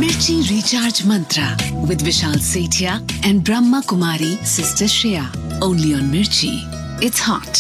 Mirchi Recharge Mantra with Vishal Sethia and Brahma Kumari Sister Shreya. Only on Mirchi. It's hot.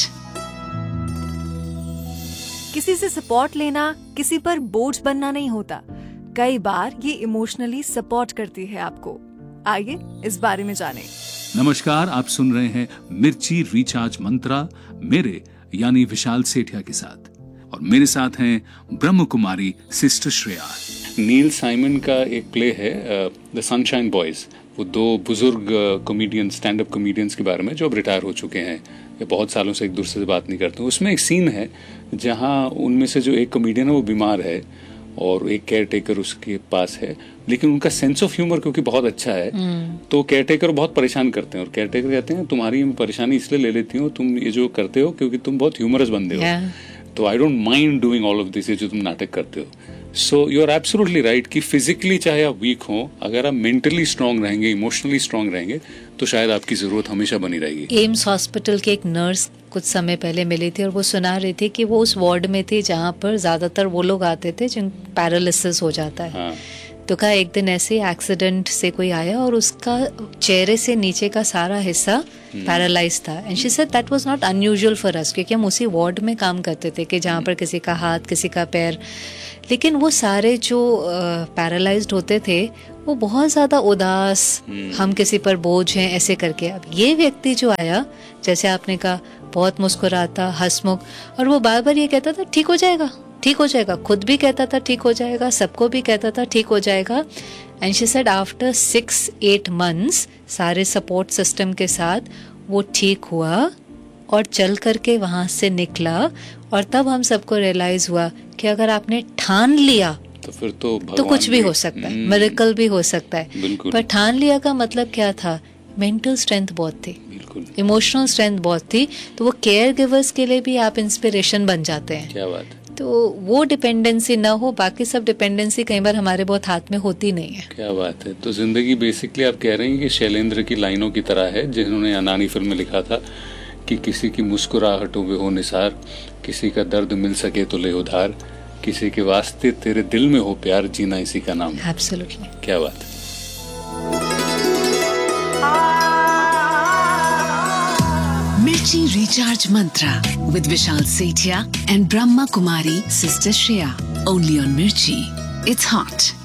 किसी से support लेना किसी पर बोझ बनना नहीं होता। कई बार ये इमोशनली सपोर्ट करती है आपको। आइए इस बारे में जानें। नमस्कार, आप सुन रहे हैं मिर्ची रिचार्ज मंत्रा मेरे यानी विशाल सेठिया के साथ, और मेरे साथ हैं ब्रह्म कुमारी सिस्टर श्रेया। नील साइमन का एक प्ले है द सनशाइन बॉयज। वो दो बुजुर्ग कॉमेडियन स्टैंड अप कॉमेडियंस के बारे में जो अब रिटायर हो चुके हैं या बहुत सालों से एक दूसरे से बात नहीं करते। उसमें एक सीन है जहां उनमें से जो एक कॉमेडियन है वो बीमार है और एक केयर टेकर उसके पास है, लेकिन उनका सेंस ऑफ ह्यूमर क्योंकि बहुत अच्छा है तो केयर टेकर बहुत परेशान करते हैं और केयर टेकर कहते हैं तुम्हारी परेशानी इसलिए ले लेती हूँ, तुम ये जो करते हो क्योंकि तुम बहुत ह्यूमरस बंदे हो, तो I don't mind doing all of this, जो तुम नाटक करते हो। So you are absolutely right कि फिजिकली चाहे आप वीक हो, अगर आप मेंटली स्ट्रांग रहेंगे, इमोशनली स्ट्रांग रहेंगे तो शायद आपकी जरूरत हमेशा बनी रहेगी। एम्स हॉस्पिटल के एक नर्स कुछ समय पहले मिली थी और वो सुना रही थी कि वो उस वार्ड में थी जहाँ पर ज्यादातर वो लोग आते थे जिन पैरालिसिस हो जाता है। हाँ। तो कहा एक दिन ऐसे एक्सीडेंट से कोई आया और उसका चेहरे से नीचे का सारा हिस्सा पैरालाइज था, and she said that was not unusual for us, क्योंकि हम उसी वार्ड में काम करते थे कि जहाँ पर किसी का हाथ किसी का पैर, लेकिन वो सारे जो पैरालाइज्ड होते थे वो बहुत ज़्यादा उदास, हम किसी पर बोझ हैं ऐसे करके। अब ये व्यक्ति जो आया, जैसे आपने कहा, बहुत मुस्कुराता, हंसमुख, और वो बार बार ये कहता था ठीक हो जाएगा, ठीक हो जाएगा, खुद भी कहता था ठीक हो जाएगा, सबको भी कहता था ठीक हो जाएगा। And she said after 6-8 months सारे सपोर्ट सिस्टम के साथ वो ठीक हुआ और चल करके वहाँ से निकला। और तब हम सबको रियलाइज हुआ कि अगर आपने ठान लिया तो फिर तो कुछ भी हो सकता है, मिरेकल भी हो सकता है। पर ठान लिया का मतलब क्या था? मेंटल स्ट्रेंथ बहुत थी, इमोशनल स्ट्रेंथ बहुत थी, तो वो केयर गिवर्स के लिए भी आप इंस्पिरेशन बन जाते हैं। क्या बात है। तो वो डिपेंडेंसी ना हो, बाकी सब डिपेंडेंसी कई बार हमारे बहुत हाथ में होती नहीं है। क्या बात है। तो जिंदगी बेसिकली आप कह रहे हैं कि शैलेंद्र की लाइनों की तरह है जिन्होंने अनानी फिल्म में लिखा था कि किसी की मुस्कुराहटों में हो निसार, किसी का दर्द मिल सके तो ले उधार, किसी के वास्ते तेरे दिल में हो प्यार, जीना इसी का नाम। एब्सोल्युटली। क्या बात है। Mirchi Recharge Mantra with Vishal Sethia and Brahma Kumari Sister Shreya. Only on Mirchi. It's hot.